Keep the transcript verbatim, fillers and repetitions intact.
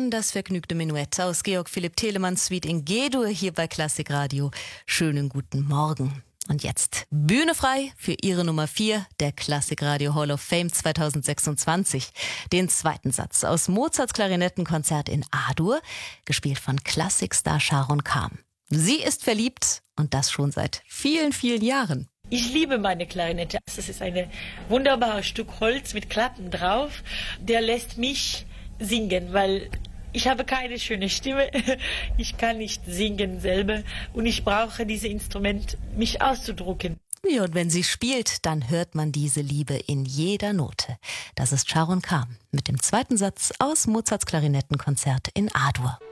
Schumann, das vergnügte Menuett aus Georg Philipp Telemanns Suite in G-Dur hier bei Klassik Radio. Schönen guten Morgen. Und jetzt Bühne frei für Ihre Nummer vier der Klassik Radio Hall of Fame zweitausendsechsundzwanzig. Den zweiten Satz aus Mozarts Klarinettenkonzert in A-Dur, gespielt von Klassikstar Sharon Khan. Sie ist verliebt und das schon seit vielen, vielen Jahren. Ich liebe meine Klarinette. Es ist ein wunderbares Stück Holz mit Klappen drauf. Der lässt mich singen, weil ich habe keine schöne Stimme. Ich kann nicht singen selber und ich brauche dieses Instrument, mich auszudrücken. Ja, und wenn sie spielt, dann hört man diese Liebe in jeder Note. Das ist Sharon Khan mit dem zweiten Satz aus Mozarts Klarinettenkonzert in A-Dur.